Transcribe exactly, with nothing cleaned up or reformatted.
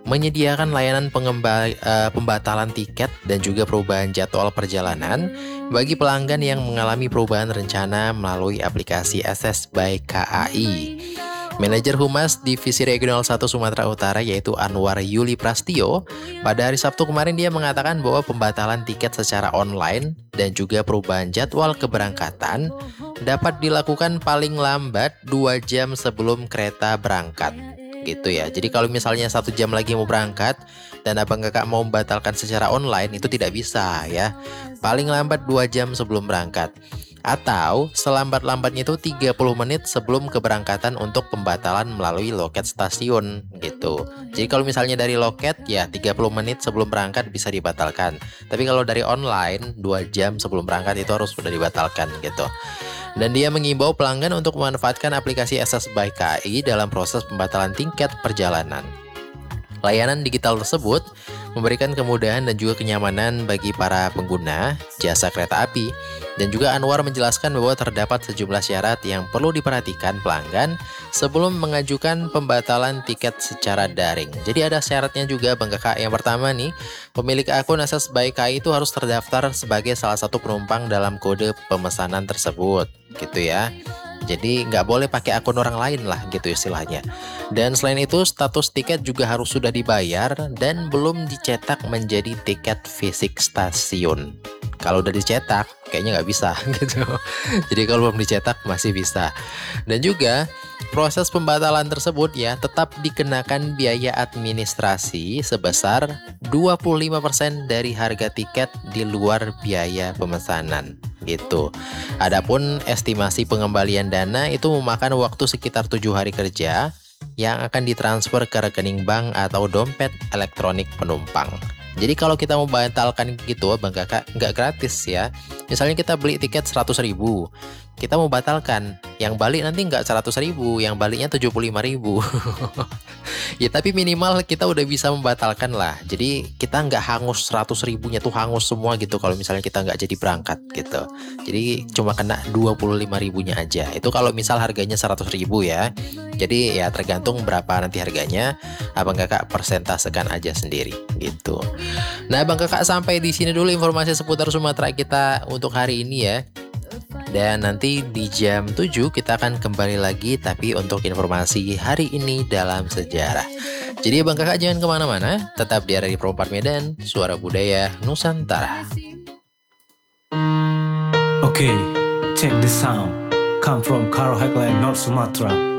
menyediakan layanan pengemba- eh, pembatalan tiket dan juga perubahan jadwal perjalanan bagi pelanggan yang mengalami perubahan rencana melalui aplikasi Access by K A I. Manajer Humas Divisi Regional satu Sumatera Utara yaitu Anwar Yuli Prastio, pada hari Sabtu kemarin dia mengatakan bahwa pembatalan tiket secara online dan juga perubahan jadwal keberangkatan dapat dilakukan paling lambat dua jam sebelum kereta berangkat. Gitu ya. Jadi kalau misalnya satu jam lagi mau berangkat dan abang kakak mau membatalkan secara online itu tidak bisa ya. Paling lambat dua jam sebelum berangkat. Atau selambat-lambatnya itu tiga puluh menit sebelum keberangkatan untuk pembatalan melalui loket stasiun gitu. Jadi kalau misalnya dari loket ya tiga puluh menit sebelum berangkat bisa dibatalkan. Tapi kalau dari online dua jam sebelum berangkat itu harus sudah dibatalkan gitu. Dan dia mengimbau pelanggan untuk memanfaatkan aplikasi Access by K A I dalam proses pembatalan tiket perjalanan. Layanan digital tersebut memberikan kemudahan dan juga kenyamanan bagi para pengguna jasa kereta api. Dan juga Anwar menjelaskan bahwa terdapat sejumlah syarat yang perlu diperhatikan pelanggan sebelum mengajukan pembatalan tiket secara daring. Jadi ada syaratnya juga Bang Kakak. Yang pertama nih, pemilik akun Access by K A I itu harus terdaftar sebagai salah satu penumpang dalam kode pemesanan tersebut, gitu ya. Jadi nggak boleh pakai akun orang lain lah gitu istilahnya. Dan selain itu status tiket juga harus sudah dibayar dan belum dicetak menjadi tiket fisik stasiun. Kalau udah dicetak kayaknya nggak bisa gitu. Jadi kalau belum dicetak masih bisa. Dan juga proses pembatalan tersebut ya tetap dikenakan biaya administrasi sebesar dua puluh lima persen dari harga tiket di luar biaya pemesanan gitu. Adapun estimasi pengembalian dana itu memakan waktu sekitar tujuh hari kerja yang akan ditransfer ke rekening bank atau dompet elektronik penumpang. Jadi kalau kita mau batalkan gitu Bang Kakak, nggak gratis ya. Misalnya kita beli tiket seratus ribu, kita mau batalkan, yang balik nanti nggak seratus ribu, yang baliknya tujuh puluh lima ribu. Ya tapi minimal kita udah bisa membatalkan lah. Jadi kita nggak hangus seratus ribunya tuh hangus semua gitu kalau misalnya kita nggak jadi berangkat gitu. Jadi cuma kena dua puluh lima ribunya aja. Itu kalau misal harganya seratus ribu ya. Jadi ya tergantung berapa nanti harganya, Abang Kakak persentasekan aja sendiri gitu. Nah Abang Kakak sampai di sini dulu informasi seputar Sumatera kita untuk hari ini ya. Dan nanti di jam tujuh kita akan kembali lagi tapi untuk informasi hari ini dalam sejarah. Jadi Abang Kakak jangan kemana-mana, tetap di Radio Pro empat Medan, Suara Budaya Nusantara. Okay, check this sound. Come from Karo Highland, North Sumatra.